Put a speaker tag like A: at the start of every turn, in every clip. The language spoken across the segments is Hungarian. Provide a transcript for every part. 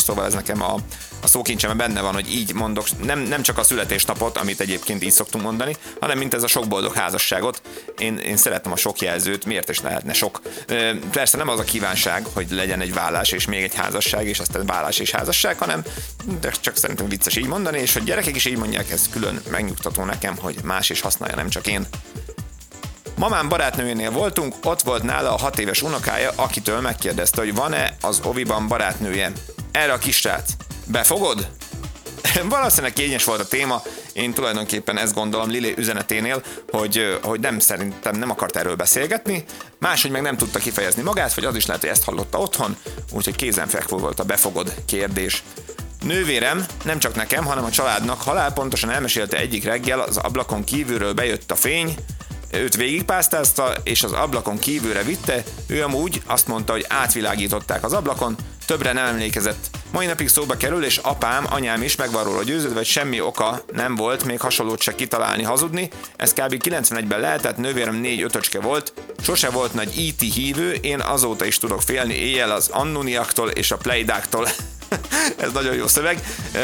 A: szóval ez nekem a szókincsemben benne van, hogy így mondok, nem csak a születésnapot, amit egyébként így szoktunk mondani, hanem mint ez a sok boldog házasságot. Én szeretem a sok jelzőt, miért is lehetne sok. Persze nem az a kívánság, hogy legyen egy vállás és még egy házasság, és aztán vállás és házasság, hanem de csak szerintem vicces így mondani, és hogy gyerekek is így mondják, ez külön megnyugtató nekem, hogy más is használja, nem csak én. Mamám barátnőjénél voltunk, ott volt nála a 6 éves unokája, akitől megkérdezte, hogy van-e az oviban barátnője. Erre a kisrác: befogod? Valószínűleg kényes volt a téma, én tulajdonképpen ezt gondolom Lili üzeneténél, hogy szerintem nem akart erről beszélgetni, máshogy meg nem tudta kifejezni magát, vagy az is lehet, hogy ezt hallotta otthon, úgyhogy kézenfekvő volt a befogod kérdés. Nővérem nem csak nekem, hanem a családnak halálpontosan elmesélte egyik reggel, az ablakon kívülről bejött a fény, őt végigpásztázta, és az ablakon kívülre vitte, ő amúgy azt mondta, hogy átvilágították az ablakon, többre nem emlékezett. Mai napig szóba kerül, és anyám is meg van róla győződve, hogy semmi oka nem volt még hasonlót se kitalálni, hazudni. Ez kb. 91-ben lehetett, nővérem 4-5 volt, sose volt nagy E.T. hívő, én azóta is tudok félni éjjel az annuniaktól és a playdáktól. Ez nagyon jó szöveg.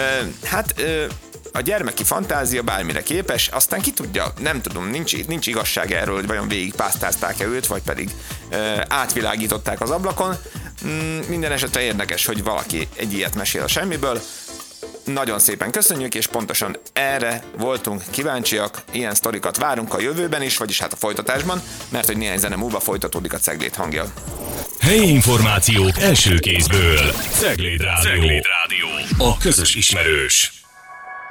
A: A gyermeki fantázia bármire képes, aztán ki tudja, nem tudom, nincs igazság erről, hogy vajon végigpásztázták-e őt, vagy pedig átvilágították az ablakon. Minden esetre érdekes, hogy valaki egy ilyet mesél a semmiből. Nagyon szépen köszönjük, és pontosan erre voltunk kíváncsiak, ilyen sztorikat várunk a jövőben is, vagyis hát a folytatásban, mert hogy néhány zene múlva folytatódik a Cegléd hangja.
B: Helyi információk első kézből. Cegléd Rádió. A közös ismerős.